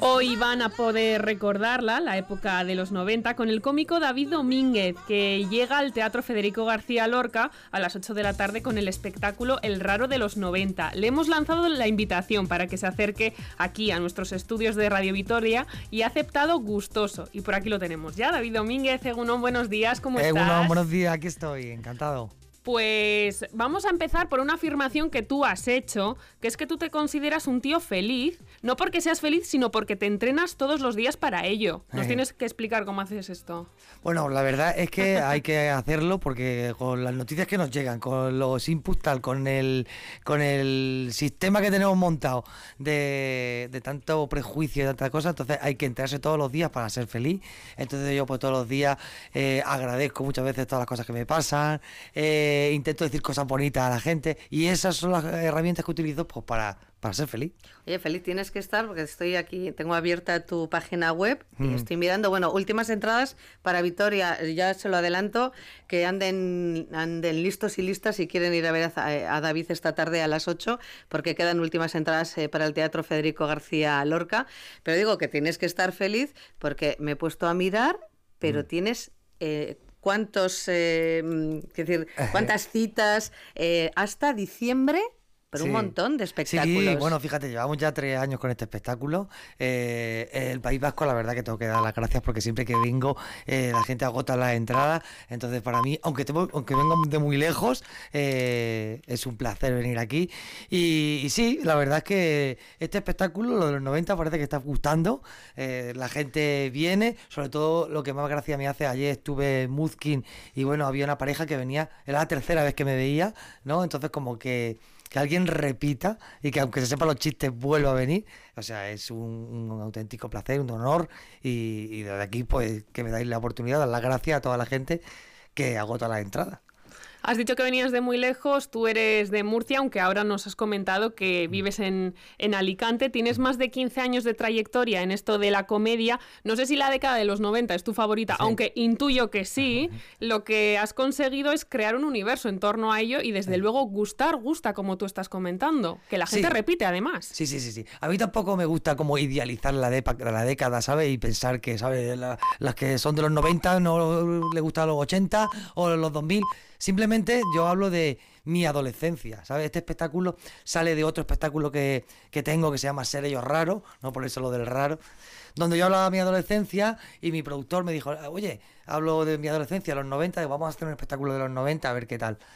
Hoy van a poder recordarla, la época de los 90, con el cómico David Domínguez, que llega al Teatro Federico García Lorca a las 8 de la tarde con el espectáculo El Raro de los 90. Le hemos lanzado la invitación para que se acerque aquí a nuestros estudios de Radio Vitoria y ha aceptado gustoso. Y por aquí lo tenemos ya, David Domínguez. Egunon, buenos días, ¿cómo estás? Egunon, buenos días, aquí estoy, encantado. Pues vamos a empezar por una afirmación que tú has hecho, que es que tú te consideras un tío feliz, no porque seas feliz, sino porque te entrenas todos los días para ello. Nos tienes que explicar cómo haces esto. Bueno, la verdad es que hay que hacerlo porque con las noticias que nos llegan, con los inputs tal, con el sistema que tenemos montado de tanto prejuicio y tanta cosa, entonces hay que entrenarse todos los días para ser feliz. Entonces yo pues todos los días agradezco muchas veces todas las cosas que me pasan, intento decir cosas bonitas a la gente y esas son las herramientas que utilizo pues para ser feliz. Oye, feliz tienes que estar porque estoy aquí, tengo abierta tu página web y estoy mirando, bueno, últimas entradas para Vitoria, ya se lo adelanto, que anden listos y listas si quieren ir a ver a David esta tarde a las 8, porque quedan últimas entradas para el Teatro Federico García Lorca, pero digo que tienes que estar feliz porque me he puesto a mirar, pero tienes... ¿cuántas citas hasta diciembre? Pero sí, un montón de espectáculos. Sí, bueno, fíjate, llevamos ya 3 años con este espectáculo. El País Vasco, la verdad que tengo que dar las gracias porque siempre que vengo la gente agota las entradas. Entonces, para mí, aunque vengo de muy lejos, es un placer venir aquí. Y sí, la verdad es que este espectáculo, lo de los 90, parece que está gustando. La gente viene, sobre todo lo que más gracia me hace, ayer estuve en Muzkin y bueno, había una pareja que venía, era la tercera vez que me veía, ¿no? Entonces como que alguien repita y que aunque se sepa los chistes vuelva a venir, o sea, es un auténtico placer, un honor y desde aquí pues que me dais la oportunidad, dar las gracias a toda la gente que agota las entradas. Has dicho que venías de muy lejos, tú eres de Murcia, aunque ahora nos has comentado que vives en Alicante, tienes más de 15 años de trayectoria en esto de la comedia. No sé si la década de los 90 es tu favorita, sí, aunque intuyo que sí. Lo que has conseguido es crear un universo en torno a ello y desde luego gusta como tú estás comentando, que la gente repite además. Sí. A mí tampoco me gusta como idealizar la década, ¿sabes? Y pensar que, ¿sabes? Las que son de los 90 no le gustan los 80 o los 2000. Simplemente yo hablo de mi adolescencia, ¿sabes? Este espectáculo sale de otro espectáculo que tengo que se llama Ser ellos raros, no por eso lo del raro, donde yo hablaba de mi adolescencia y mi productor me dijo, oye, hablo de mi adolescencia, los 90, vamos a hacer un espectáculo de los 90 a ver qué tal.